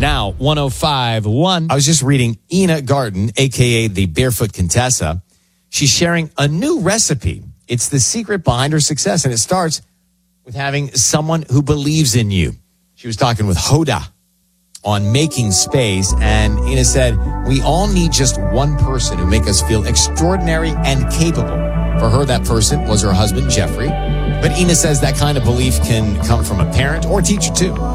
Now, 105.1. I was just reading Ina Garten, a.k.a. the Barefoot Contessa. She's sharing a new recipe. It's the secret behind her success, and it starts with having someone who believes in you. She was talking with Hoda on Making Space, and Ina said, we all need just one person who make us feel extraordinary and capable. For her, that person was her husband, Jeffrey. But Ina says that kind of belief can come from a parent or teacher, too.